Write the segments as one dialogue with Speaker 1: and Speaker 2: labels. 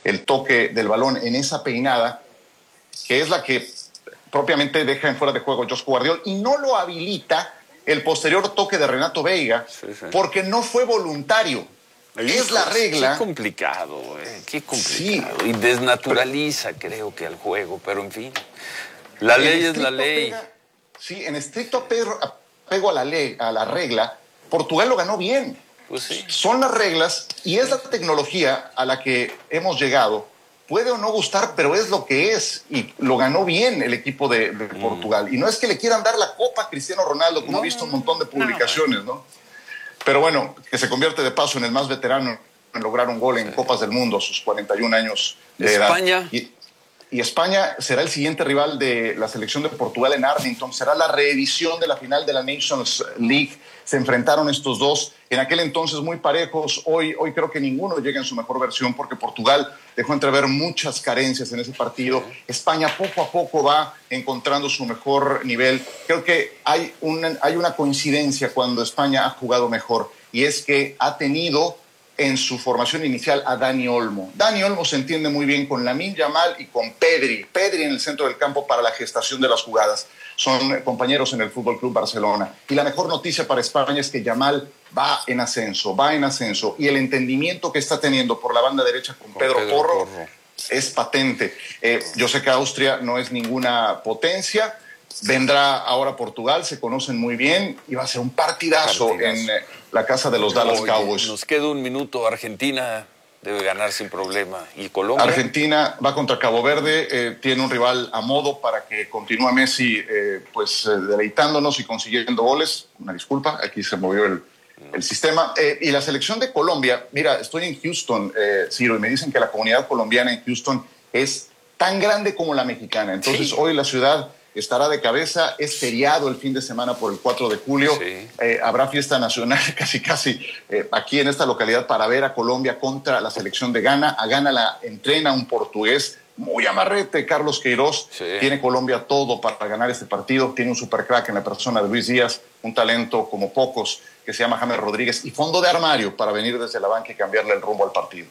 Speaker 1: el toque del balón en esa peinada, que es la que propiamente deja en fuera de juego Joshua Guardiol, y no lo habilita el posterior toque de Renato Veiga, porque no fue voluntario. Es la regla.
Speaker 2: Qué complicado, qué complicado. Sí, y desnaturaliza, creo que, al juego, pero en fin. La ley es la ley.
Speaker 1: En estricto apego a la ley, a la regla, Portugal lo ganó bien.
Speaker 2: Pues sí.
Speaker 1: Son las reglas y es la tecnología a la que hemos llegado. Puede o no gustar, pero es lo que es. Y lo ganó bien el equipo de Portugal. Y no es que le quieran dar la copa a Cristiano Ronaldo, como he visto un montón de publicaciones, ¿no? Pero bueno, que se convierte de paso en el más veterano en lograr un gol en Copas del Mundo a sus 41 años de edad.
Speaker 2: España.
Speaker 1: Y España será el siguiente rival de la selección de Portugal en Arlington. Será la reedición de la final de la Nations League. Se enfrentaron estos dos en aquel entonces muy parejos. Hoy creo que ninguno llega en su mejor versión porque Portugal dejó entrever muchas carencias en ese partido. España poco a poco va encontrando su mejor nivel. Creo que hay una coincidencia cuando España ha jugado mejor, y es que ha tenido en su formación inicial a Dani Olmo. Dani Olmo se entiende muy bien con Lamine Yamal y con Pedri. Pedri en el centro del campo para la gestación de las jugadas. Son compañeros en el Fútbol Club Barcelona. Y la mejor noticia para España es que Yamal va en ascenso. Y el entendimiento que está teniendo por la banda derecha con Pedro Porro es patente. Yo sé que Austria no es ninguna potencia. Vendrá ahora Portugal, se conocen muy bien y va a ser un partidazo. En la casa de los Dallas Cowboys.
Speaker 2: Nos queda un minuto. Argentina debe ganar sin problema. ¿Y Colombia?
Speaker 1: Argentina va contra Cabo Verde, tiene un rival a modo para que continúe Messi deleitándonos y consiguiendo goles. Una disculpa, aquí se movió el sistema. Y la selección de Colombia, mira, estoy en Houston, Ciro, y me dicen que la comunidad colombiana en Houston es tan grande como la mexicana. Entonces hoy la ciudad estará de cabeza. Es feriado el fin de semana por el 4 de julio. Habrá fiesta nacional casi aquí en esta localidad para ver a Colombia contra la selección de Ghana. A Ghana la entrena un portugués muy amarrete, Carlos Queiroz. Tiene Colombia todo para ganar este partido. Tiene un supercrack en la persona de Luis Díaz, un talento como pocos, que se llama James Rodríguez, y fondo de armario para venir desde la banca y cambiarle el rumbo al partido.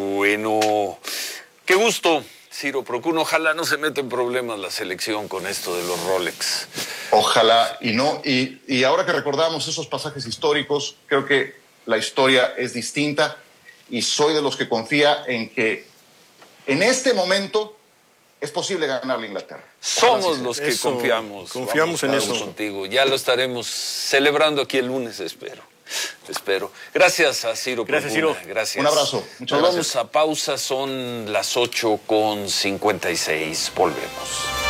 Speaker 2: Bueno, qué gusto, Ciro Procuna. Ojalá no se meta en problemas la selección con esto de los Rolex.
Speaker 1: Ojalá y no. Y ahora que recordamos esos pasajes históricos, creo que la historia es distinta y soy de los que confía en que en este momento es posible ganarle a Inglaterra.
Speaker 2: Somos los que confiamos.
Speaker 3: Confiamos en eso.
Speaker 2: Contigo. Ya lo estaremos celebrando aquí el lunes, espero. Gracias a Ciro.
Speaker 3: Gracias, Ciro.
Speaker 2: Gracias.
Speaker 1: Un abrazo. Muchas
Speaker 2: gracias.
Speaker 1: Vamos
Speaker 2: a pausa, son las 8:56. Volvemos.